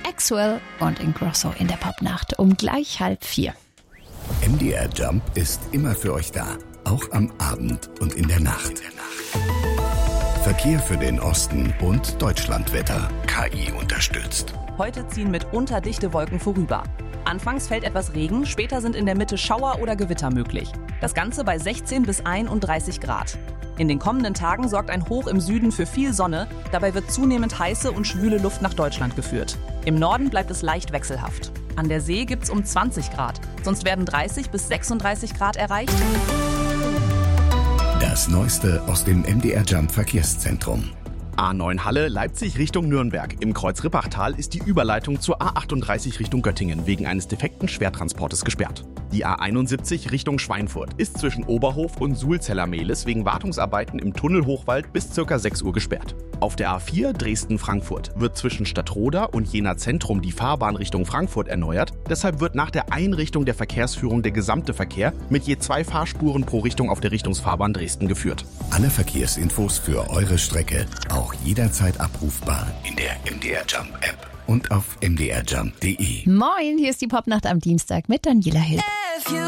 Axwell und Ingrosso in der Popnacht um gleich 3:30. MDR Jump ist immer für euch da, auch am Abend und in der Nacht. Verkehr für den Osten und Deutschlandwetter. KI unterstützt. Heute ziehen mitunter dichte Wolken vorüber. Anfangs fällt etwas Regen, später sind in der Mitte Schauer oder Gewitter möglich. Das Ganze bei 16 bis 31 Grad. In den kommenden Tagen sorgt ein Hoch im Süden für viel Sonne. Dabei wird zunehmend heiße und schwüle Luft nach Deutschland geführt. Im Norden bleibt es leicht wechselhaft. An der See gibt's um 20 Grad. Sonst werden 30 bis 36 Grad erreicht. Das Neueste aus dem MDR Jump Verkehrszentrum. A9 Halle, Leipzig Richtung Nürnberg. Im Kreuz-Rippachtal ist die Überleitung zur A38 Richtung Göttingen wegen eines defekten Schwertransportes gesperrt. Die A71 Richtung Schweinfurt ist zwischen Oberhof und Sulzeller-Mehlis wegen Wartungsarbeiten im Tunnel Hochwald bis ca. 6 Uhr gesperrt. Auf der A4 Dresden-Frankfurt wird zwischen Stadtroda und Jena Zentrum die Fahrbahn Richtung Frankfurt erneuert. Deshalb wird nach der Einrichtung der Verkehrsführung der gesamte Verkehr mit je 2 Fahrspuren pro Richtung auf der Richtungsfahrbahn Dresden geführt. Alle Verkehrsinfos für eure Strecke auch jederzeit abrufbar in der MDR Jump App und auf mdrjump.de. Moin, hier ist die Popnacht am Dienstag mit Daniela Hill.